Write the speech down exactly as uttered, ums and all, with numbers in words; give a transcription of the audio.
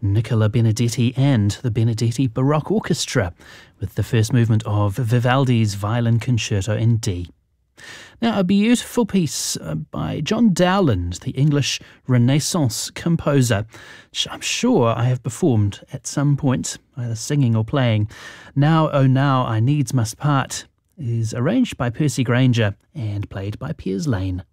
Nicola Benedetti and the Benedetti Baroque Orchestra with the first movement of Vivaldi's Violin Concerto in D. Now, a beautiful piece by John Dowland, the English Renaissance composer, which I'm sure I have performed at some point, either singing or playing. Now, Oh Now, I Needs Must Part is arranged by Percy Grainger and played by Piers Lane.